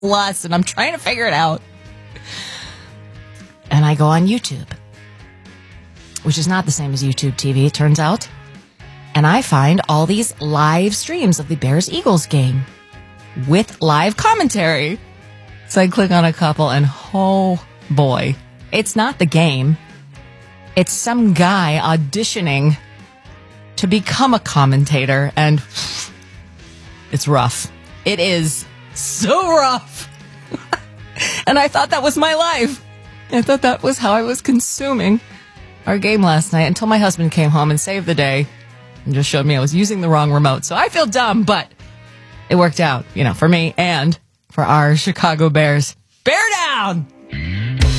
Plus, and I'm trying to figure it out. And I go on YouTube, which is not the same as YouTube TV, it turns out. And I find all these live streams of the Bears-Eagles game with live commentary. So I click on a couple and oh boy, it's not the game. It's some guy auditioning to become a commentator, and it's rough. It is so rough. And I thought that was my life. I thought that was how I was consuming our game last night until my husband came home and saved the day and just showed me I was using the wrong remote. So I feel dumb, but it worked out, for me and for our Chicago Bears. Bear down!